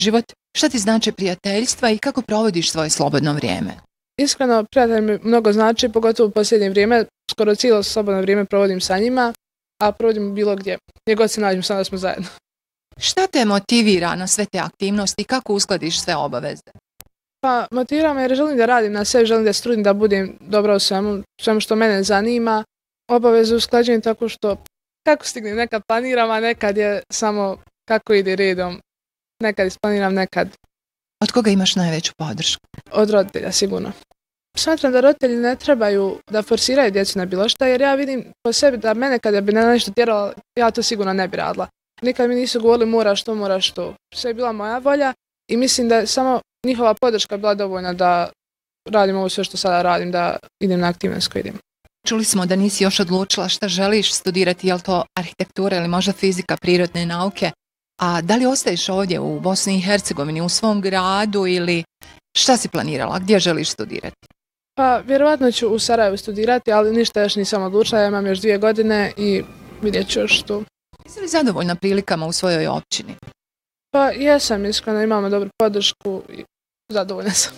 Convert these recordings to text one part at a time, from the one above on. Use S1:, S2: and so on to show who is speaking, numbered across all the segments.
S1: život. Šta ti znači prijateljstva i kako provodiš svoje slobodno vrijeme?
S2: Iskreno, prijatelj mi mnogo znači, pogotovo u posljednje vrijeme. Skoro cijelo slobodno vrijeme provodim sa njima, a provodim bilo gdje. Gdje god se nađemo, samo da smo zajedno.
S1: Šta te motivira na sve te aktivnosti i kako uskladiš sve obaveze?
S2: Pa motivira me jer želim da radim na sebi, želim da se trudim da budem dobra u svemu što mene zanima. Obaveze usklađujem tako što kako stignem, nekad planiram, a nekad je samo kako ide redom. Nekad isplaniram, nekad.
S1: Od koga imaš najveću podršku?
S2: Od roditelja, sigurno. Smatram da roditelji ne trebaju da forsiraju djecu na bilo šta, jer ja vidim po sebi da mene kada bi na nešto tjerala, ja to sigurno ne bi radila. Nikad mi nisu govorili moraš to. Sve je bila moja volja i mislim da je samo njihova podrška bila dovoljna da radim ovo sve što sada radim, da idem na aktivnost koju idem.
S1: Čuli smo da nisi još odlučila šta želiš studirati, je li to arhitektura ili možda fizika, prirodne nauke, a da li ostaješ ovdje u Bosni i Hercegovini, u svom gradu ili šta si planirala, gdje želiš studirati?
S2: Pa vjerovatno ću u Sarajevu studirati, ali ništa još nisam odlučila, ja imam još 2 godine i vidjet ću još tu.
S1: Jesi li zadovoljna prilikama u svojoj općini?
S2: Pa jesam, iskreno, imamo dobru podršku i zadovoljna sam.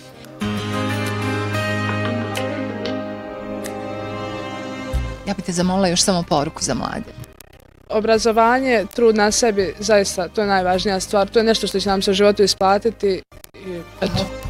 S1: Ja bih te zamolila još samo poruku za mlade.
S2: Obrazovanje, trud na sebi, zaista, to je najvažnija stvar. To je nešto što će nam se u životu isplatiti i eto.